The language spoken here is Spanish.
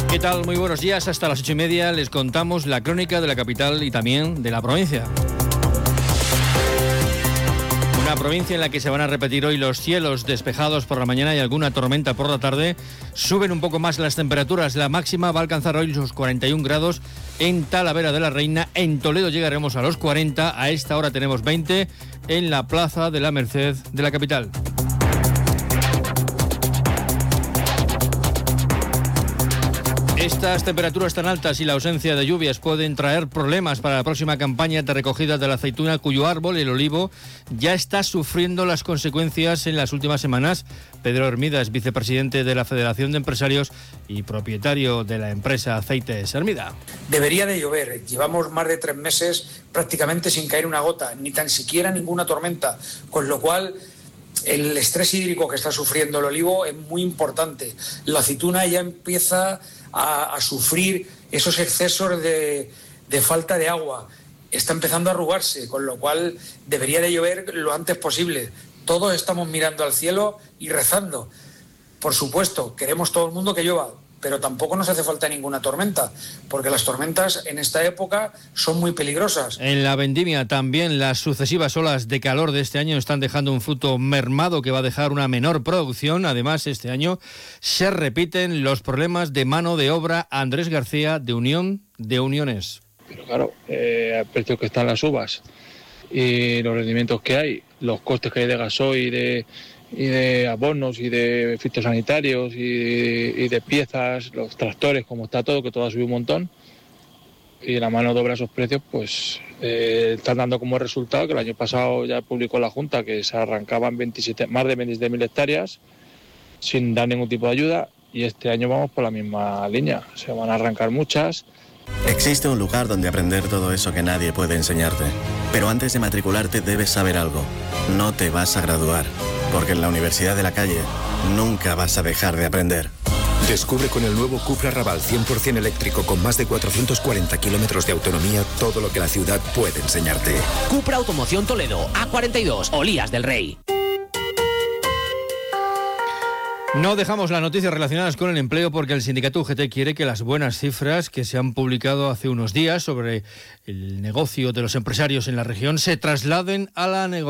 ¿Qué tal? Muy buenos días. Hasta las 8:30 les contamos la crónica de la capital y también de la provincia. Una provincia en la que se van a repetir hoy los cielos despejados por la mañana y alguna tormenta por la tarde. Suben un poco más las temperaturas. La máxima va a alcanzar hoy los 41 grados en Talavera de la Reina. En Toledo llegaremos a los 40. A esta hora tenemos 20 en la Plaza de la Merced de la capital. Estas temperaturas tan altas y la ausencia de lluvias pueden traer problemas para la próxima campaña de recogida de la aceituna, cuyo árbol, el olivo, ya está sufriendo las consecuencias en las últimas semanas. Pedro Hermida es vicepresidente de la Federación de Empresarios y propietario de la empresa Aceites Hermida. Debería de llover. Llevamos más de 3 meses prácticamente sin caer una gota, ni tan siquiera ninguna tormenta, con lo cual el estrés hídrico que está sufriendo el olivo es muy importante. La aceituna ya empieza a sufrir esos excesos de falta de agua. Está empezando a arrugarse, con lo cual debería de llover lo antes posible. Todos estamos mirando al cielo y rezando. Por supuesto, queremos todo el mundo que llueva, pero tampoco nos hace falta ninguna tormenta, porque las tormentas en esta época son muy peligrosas. En la vendimia también las sucesivas olas de calor de este año están dejando un fruto mermado que va a dejar una menor producción. Además, este año se repiten los problemas de mano de obra. Andrés García, de Unión de Uniones. Pero claro, al precio que están las uvas y los rendimientos que hay, los costes que hay de gasoil y de abonos y de fitosanitarios y de piezas, los tractores, como está todo, que todo ha subido un montón, y la mano de obra a esos precios, pues están dando como resultado que el año pasado ya publicó la Junta que se arrancaban más de 27.000 hectáreas sin dar ningún tipo de ayuda, y este año vamos por la misma línea, se van a arrancar muchas. Existe un lugar donde aprender todo eso que nadie puede enseñarte, pero antes de matricularte debes saber algo. No te vas a graduar, porque en la Universidad de la Calle nunca vas a dejar de aprender. Descubre con el nuevo Cupra Raval 100% eléctrico con más de 440 kilómetros de autonomía todo lo que la ciudad puede enseñarte. Cupra Automoción Toledo, A42, Olías del Rey. No dejamos las noticias relacionadas con el empleo porque el sindicato UGT quiere que las buenas cifras que se han publicado hace unos días sobre el negocio de los empresarios en la región se trasladen a la negociación